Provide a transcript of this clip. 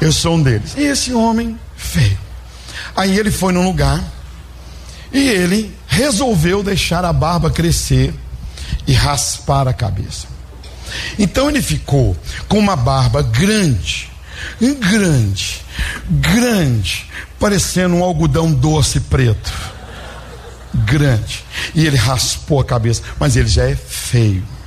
Eu sou um deles. E esse homem feio. Aí ele foi num lugar e ele resolveu deixar a barba crescer e raspar a cabeça. Então ele ficou com uma barba grande, parecendo um algodão doce preto. Grande. E ele raspou a cabeça, mas ele já é feio.